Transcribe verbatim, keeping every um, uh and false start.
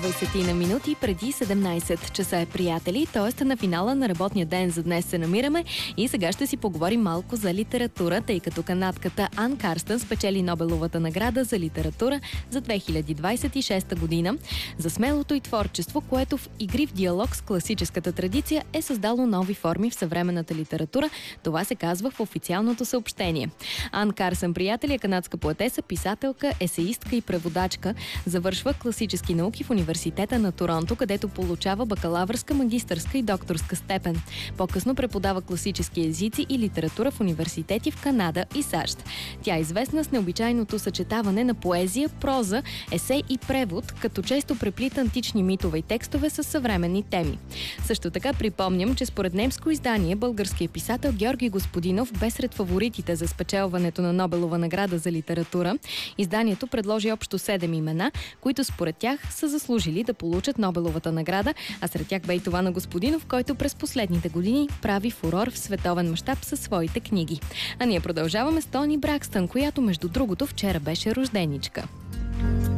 двайсет на минути преди седемнайсет часа е, приятели, т.е. на финала на работния ден за днес се намираме и сега ще си поговорим малко за литература, тъй като канадката Ан Карстън спечели Нобеловата награда за литература за две хиляди двайсет и шеста година за смелото и творчество, което в игрив диалог с класическата традиция е създало нови форми в съвременната литература. Това се казва в официалното съобщение. Ан Карстън, приятели, е канадска поетеса, писателка, есеистка и преводачка. Завършва класически науки в Университета на Торонто, където получава бакалавърска, магистърска и докторска степен. По-късно преподава класически езици и литература в университети в Канада и САЩ. Тя е известна с необичайното съчетаване на поезия, проза, есей и превод, като често преплита антични митове и текстове с съвременни теми. Също така припомням, че според немско издание българският писател Георги Господинов бе сред фаворитите за спечелването на Нобелова награда за литература. Изданието предложи общо седем имена, които според тях са заслужили да получат Нобеловата награда, а сред тях бе и това на Господинов, който през последните години прави фурор в световен мащаб със своите книги. А ние продължаваме с Тони Бракстън, която между другото вчера беше рожденичка.